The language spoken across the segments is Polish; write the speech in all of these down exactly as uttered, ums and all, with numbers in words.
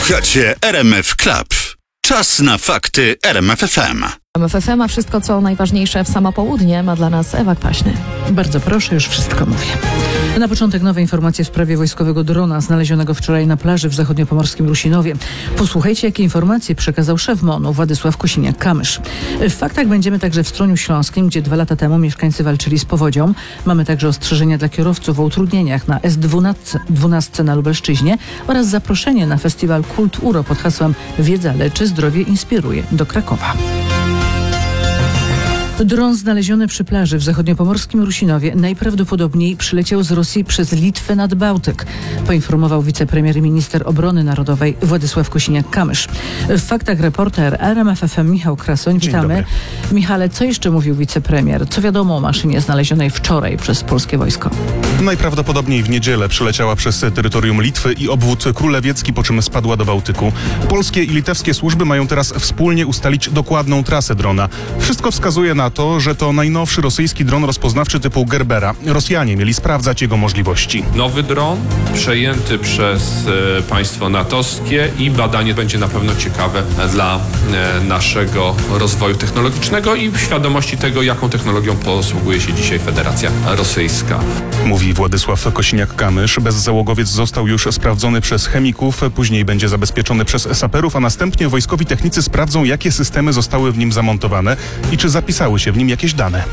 Słuchacie R M F Club. Czas na fakty R M F F M. R M F F M, a wszystko co najważniejsze w samo południe ma dla nas Ewa Kwaśny. Bardzo proszę, już wszystko mówię. Na początek nowe informacje w sprawie wojskowego drona znalezionego wczoraj na plaży w zachodniopomorskim Rusinowie. Posłuchajcie, jakie informacje przekazał szef M O N u Władysław Kosiniak-Kamysz. W faktach będziemy także w Stroniu Śląskim, gdzie dwa lata temu mieszkańcy walczyli z powodzią. Mamy także ostrzeżenia dla kierowców o utrudnieniach na S dwanaście na Lubelszczyźnie oraz zaproszenie na festiwal Kult Uro pod hasłem Wiedza leczy, zdrowie inspiruje do Krakowa. Dron znaleziony przy plaży w zachodniopomorskim Rusinowie najprawdopodobniej przyleciał z Rosji przez Litwę nad Bałtyk, poinformował wicepremier i minister obrony narodowej Władysław Kosiniak-Kamysz. W faktach reporter R M F F M Michał Krasoń. Witamy. Michale, co jeszcze mówił wicepremier? Co wiadomo o maszynie znalezionej wczoraj przez polskie wojsko? Najprawdopodobniej w niedzielę przyleciała przez terytorium Litwy i obwód królewiecki, po czym spadła do Bałtyku. Polskie i litewskie służby mają teraz wspólnie ustalić dokładną trasę drona. Wszystko wskazuje na to, że to najnowszy rosyjski dron rozpoznawczy typu Gerbera. Rosjanie mieli sprawdzać jego możliwości. Nowy dron przejęty przez e, państwo natowskie i badanie będzie na pewno ciekawe dla e, naszego rozwoju technologicznego i świadomości tego, jaką technologią posługuje się dzisiaj Federacja Rosyjska. Mówi Władysław Kosiniak-Kamysz. Bezzałogowiec został już sprawdzony przez chemików, później będzie zabezpieczony przez saperów, a następnie wojskowi technicy sprawdzą, jakie systemy zostały w nim zamontowane i czy zapisały się w nim jakieś dane.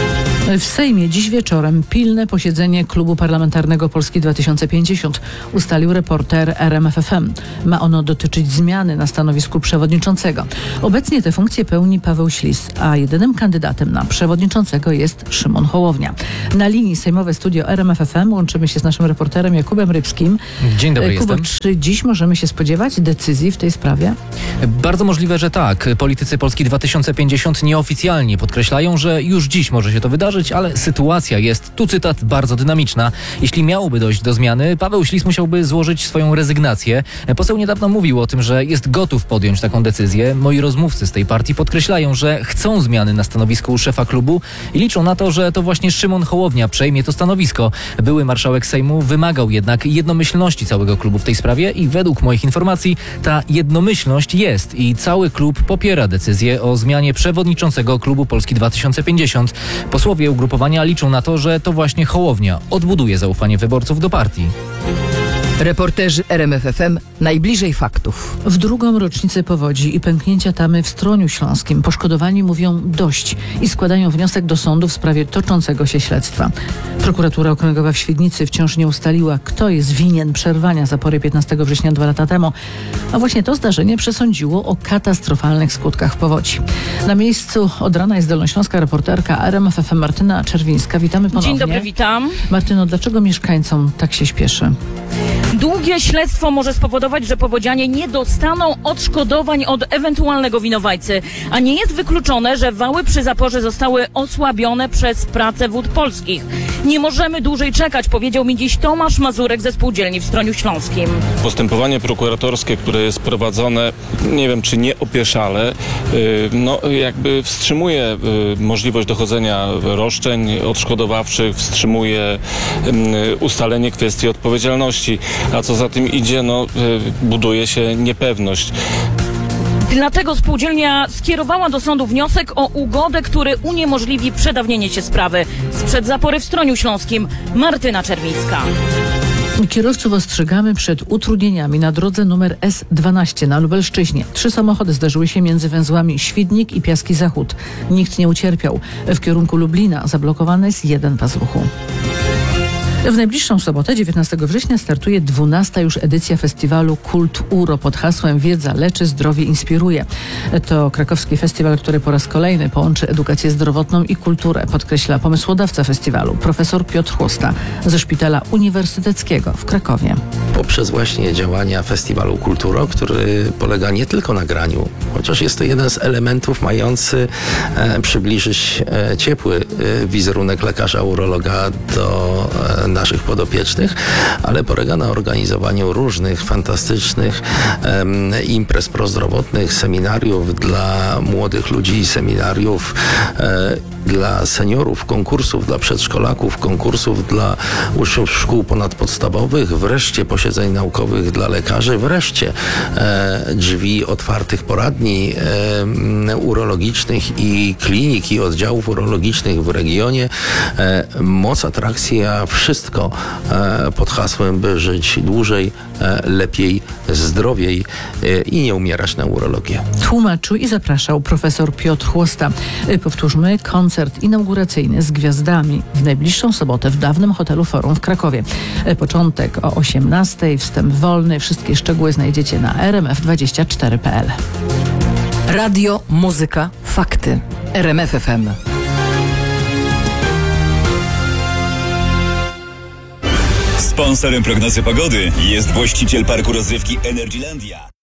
W Sejmie dziś wieczorem pilne posiedzenie Klubu Parlamentarnego Polski dwa tysiące pięćdziesiąt, ustalił reporter R M F F M. Ma ono dotyczyć zmiany na stanowisku przewodniczącego. Obecnie tę funkcję pełni Paweł Ślis, a jedynym kandydatem na przewodniczącego jest Szymon Hołownia. Na linii sejmowe studio R M F F M łączymy się z naszym reporterem Jakubem Rybskim. Dzień dobry, Kubo, jestem. Czy dziś możemy się spodziewać decyzji w tej sprawie? Bardzo możliwe, że tak. Politycy Polski dwa tysiące pięćdziesiąt nieoficjalnie podkreślają, że już dziś może się to wydarzyć, ale sytuacja jest, tu cytat, bardzo dynamiczna. Jeśli miałoby dojść do zmiany, Paweł Ślis musiałby złożyć swoją rezygnację. Poseł niedawno mówił o tym, że jest gotów podjąć taką decyzję. Moi rozmówcy z tej partii podkreślają, że chcą zmiany na stanowisku szefa klubu i liczą na to, że to właśnie Szymon Hołownia przejmie to stanowisko. Były marszałek Sejmu wymagał jednak jednomyślności całego klubu w tej sprawie i według moich informacji ta jednomyślność jest i cały klub popiera decyzję o zmianie przewodniczącego klubu Polski dwa tysiące pięćdziesiąt. Posłowie ugrupowania liczą na to, że to właśnie Hołownia odbuduje zaufanie wyborców do partii. Reporterzy R M F F M najbliżej faktów. W drugą rocznicę powodzi i pęknięcia tamy w Stroniu Śląskim poszkodowani mówią dość i składają wniosek do sądu w sprawie toczącego się śledztwa. Prokuratura Okręgowa w Świdnicy wciąż nie ustaliła, kto jest winien przerwania zapory piętnastego września dwa lata temu, a właśnie to zdarzenie przesądziło o katastrofalnych skutkach powodzi. Na miejscu od rana jest dolnośląska reporterka R M F F M Martyna Czerwińska. Witamy ponownie. Dzień dobry, witam. Martyno, dlaczego mieszkańcom tak się śpieszy? Długie śledztwo może spowodować, że powodzianie nie dostaną odszkodowań od ewentualnego winowajcy, a nie jest wykluczone, że wały przy zaporze zostały osłabione przez pracę Wód Polskich. Nie możemy dłużej czekać, powiedział mi dziś Tomasz Mazurek ze spółdzielni w Stroniu Śląskim. Postępowanie prokuratorskie, które jest prowadzone, nie wiem czy nie opieszale, no jakby wstrzymuje możliwość dochodzenia roszczeń odszkodowawczych, wstrzymuje ustalenie kwestii odpowiedzialności, a co za tym idzie, no buduje się niepewność. Dlatego spółdzielnia skierowała do sądu wniosek o ugodę, który uniemożliwi przedawnienie się sprawy. Sprzed zapory w Stroniu Śląskim Martyna Czerwińska. Kierowców ostrzegamy przed utrudnieniami na drodze numer S dwanaście na Lubelszczyźnie. Trzy samochody zdarzyły się między węzłami Świdnik i Piaski Zachód. Nikt nie ucierpiał. W kierunku Lublina zablokowany jest jeden pas ruchu. W najbliższą sobotę, dziewiętnastego września, startuje dwunasta już edycja festiwalu Kult Uro pod hasłem Wiedza leczy, zdrowie inspiruje. To krakowski festiwal, który po raz kolejny połączy edukację zdrowotną i kulturę, podkreśla pomysłodawca festiwalu, profesor Piotr Chłosta ze Szpitala Uniwersyteckiego w Krakowie. Poprzez właśnie działania festiwalu Kult Uro, który polega nie tylko na graniu, chociaż jest to jeden z elementów mający e, przybliżyć e, ciepły e, wizerunek lekarza urologa do e, naszych podopiecznych, ale polega na organizowaniu różnych fantastycznych em, imprez prozdrowotnych, seminariów dla młodych ludzi, seminariów e, dla seniorów, konkursów dla przedszkolaków, konkursów dla uczniów szkół ponadpodstawowych, wreszcie posiedzeń naukowych dla lekarzy, wreszcie e, drzwi otwartych poradni e, urologicznych i klinik i oddziałów urologicznych w regionie. E, moc atrakcji, a wszystko e, pod hasłem, by żyć dłużej, e, lepiej, zdrowiej e, i nie umierać na urologię. Tłumaczył i zapraszał profesor Piotr Chłosta. E, Powtórzmy, koncert inauguracyjny z gwiazdami w najbliższą sobotę w dawnym hotelu Forum w Krakowie. E, Początek o osiemnastej, wstęp wolny. Wszystkie szczegóły znajdziecie na r m f dwadzieścia cztery kropka p l. Radio, muzyka, fakty. R M F F M. Sponsorem prognozy pogody jest właściciel parku rozrywki Energylandia.